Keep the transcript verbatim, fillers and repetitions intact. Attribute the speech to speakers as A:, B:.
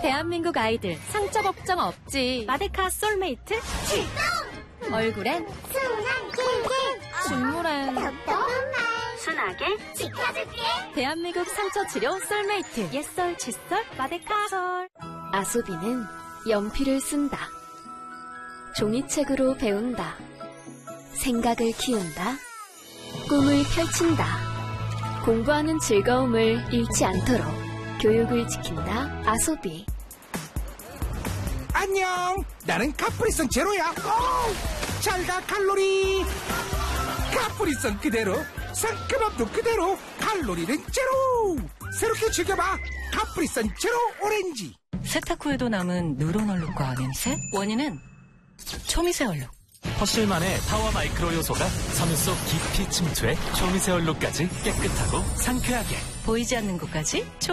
A: 대한민국 아이들 상처 걱정 없지. 마데카 솔메이트 출동! 얼굴엔
B: 순한 꿀꿀
A: 중물엔
B: 똑똑한 말
A: 순하게
B: 지켜줄게.
A: 대한민국 상처 치료 솔메이트. 옛설 칫솔 마데카 솔. 아소비는 연필을 쓴다. 종이책으로 배운다. 생각을 키운다. 꿈을 펼친다. 공부하는 즐거움을 잃지 않도록 교육을 지킨다. 아소비.
C: 안녕, 나는 카프리선 제로야. 오, 잘가 칼로리. 카프리선 그대로, 상큼함도 그대로, 칼로리는 제로. 새롭게 즐겨봐, 카프리선 제로 오렌지.
D: 세탁 후에도 남은 누런 얼룩과 냄새? 원인은 초미세 얼룩.
E: 퍼실만의 타워 마이크로 요소가 섬유 속 깊이 침투해 초미세 얼룩까지 깨끗하고 상쾌하게.
D: 보이지 않는 곳까지